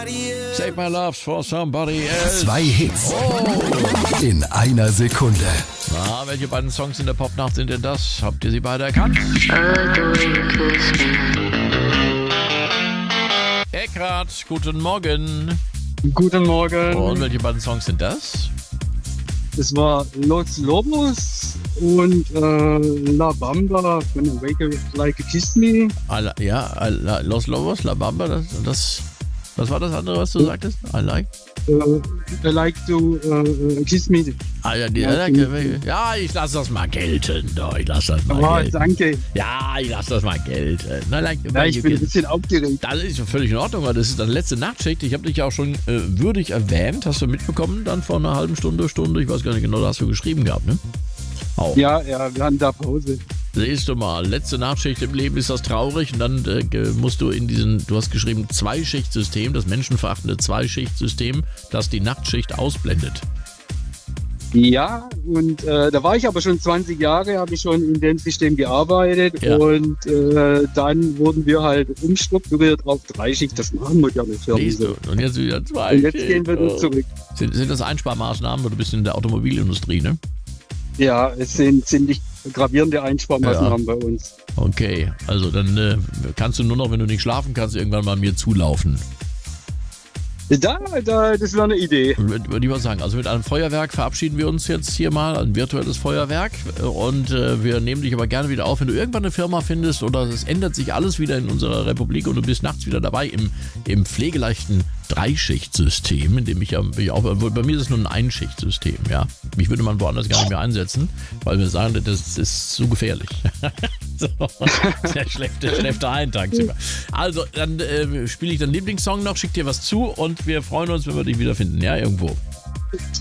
Save my love for somebody else. 2 Hits in einer Sekunde. Na, welche beiden Songs in der Popnacht sind denn das? Habt ihr sie beide erkannt? Eckrat, guten Morgen. Guten Morgen. Und welche beiden Songs sind das? Es war Los Lobos und La Bamba von Wake Like a Kiss Me. Los Lobos, La Bamba, was war das andere, was du sagtest? I like to kiss me. Ich lasse das mal gelten. Danke. Ja, ich lasse das mal gelten. Ich bin ein bisschen aufgeregt. Das ist völlig in Ordnung, weil das ist deine letzte Nachtschicht. Ich habe dich ja auch schon würdig erwähnt. Hast du mitbekommen? Dann vor einer halben Stunde, ich weiß gar nicht genau, da hast du geschrieben gehabt, ne? Auch. Ja, wir hatten da Pause. Siehst du mal, letzte Nachtschicht im Leben ist das traurig und dann musst du du hast geschrieben, Zweischichtsystem, das menschenverachtende Zweischichtsystem, das die Nachtschicht ausblendet. Ja, und da war ich aber schon 20 Jahre, habe ich schon in dem System gearbeitet und dann wurden wir halt umstrukturiert auf Dreischicht. Das machen moderne Firmen. Siehst du, und jetzt wieder zwei. Und jetzt gehen wir zurück. Sind das Einsparmaßnahmen, weil du bist in der Automobilindustrie, ne? Ja, es sind ziemlich gravierende Einsparmaßnahmen bei uns. Okay, also dann kannst du nur noch, wenn du nicht schlafen kannst, irgendwann mal mir zulaufen. Das wäre eine Idee. Würde ich mal sagen. Also mit einem Feuerwerk verabschieden wir uns jetzt hier mal, ein virtuelles Feuerwerk. Und wir nehmen dich aber gerne wieder auf, wenn du irgendwann eine Firma findest oder es ändert sich alles wieder in unserer Republik und du bist nachts wieder dabei im pflegeleichten Dreischichtsystem, in dem ich auch, bei mir ist es nur ein Einschichtsystem, ja. Mich würde man woanders gar nicht mehr einsetzen, weil wir sagen, das ist zu gefährlich. So, der schläft da einen tagsüber. Also, dann spiele ich deinen Lieblingssong noch, schick dir was zu und wir freuen uns, wenn wir dich wiederfinden, ja, irgendwo.